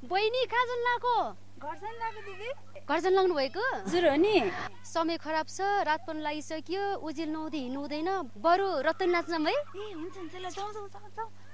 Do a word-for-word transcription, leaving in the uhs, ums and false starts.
बहिनी कहाँ जानु लाग्यो? घर जानु लाग्यो दिदी। घर जानु लाग्नु भएको? हजुर हो नि। समय खराब छ, रात पनि लागिसक्यो, उजिल नहुँदै हिँड्नु हुँदैन। बरु रतन नाच्न है? ए हुन्छ हुन्छ ल जाऊ जाऊ जाऊ जाऊ।